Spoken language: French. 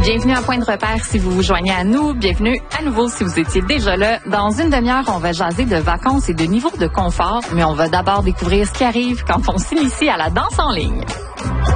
Bienvenue à Point de repère si vous vous joignez à nous. Bienvenue à nouveau si vous étiez déjà là. Dans une demi-heure, on va jaser de vacances et de niveau de confort, mais on va d'abord découvrir ce qui arrive quand on s'initie à la danse en ligne.